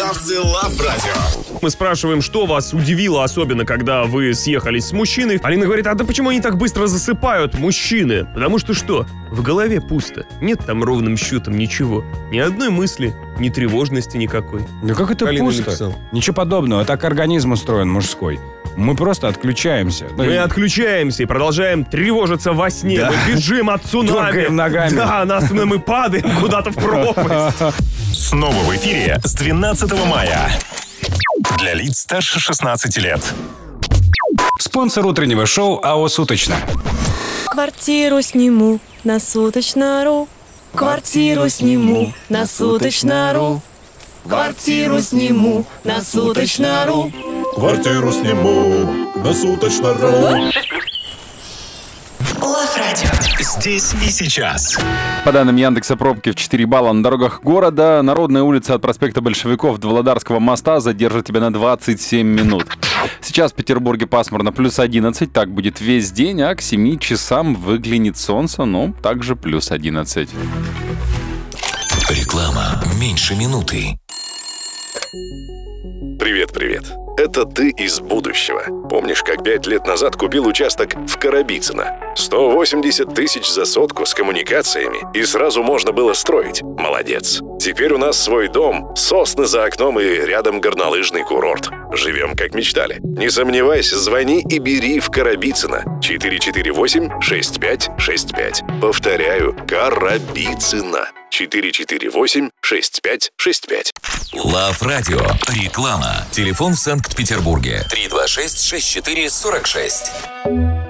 Красавцы Лав Радио. Мы спрашиваем, что вас удивило, особенно когда вы съехались с мужчиной. Алина говорит, а да почему они так быстро засыпают, мужчины? Потому что в голове пусто. Нет там ровным счетом ничего. Ни одной мысли, ни тревожности никакой. Да как это Алина пусто? написала. Ничего подобного. Так организм устроен мужской. Мы просто отключаемся. Мы отключаемся и продолжаем тревожиться во сне. Да. Мы бежим от цунами. Дергаем ногами. Да, мы падаем куда-то в пропасть. Снова в эфире с 12 мая. Для лиц старше 16 лет. Спонсор утреннего шоу АО «Суточно». Квартиру сниму на Суточно.ру. Квартиру сниму на Суточно.ру. Квартиру сниму на Суточно.ру. Квартиру сниму на Суточно.ру. Лав Радио. Здесь и сейчас. По данным Яндекса, пробки в 4 балла на дорогах города. Народная улица от проспекта Большевиков до Володарского моста задержит тебя на 27 минут. Сейчас в Петербурге пасмурно, плюс 11. Так будет весь день, а к 7 часам выглянет солнце, но также плюс 11. Реклама меньше минуты. Привет. Это ты из будущего. Помнишь, как 5 лет назад купил участок в Коробицыно? 180 тысяч за сотку с коммуникациями, и сразу можно было строить. Молодец. Теперь у нас свой дом, сосны за окном и рядом горнолыжный курорт. Живем, как мечтали. Не сомневайся, звони и бери в Коробицыно. 448-6565. Повторяю, Коробицыно. 448-6565. Лав Радио. Реклама. Телефон в Санкт-Петербурге. 326-64-46.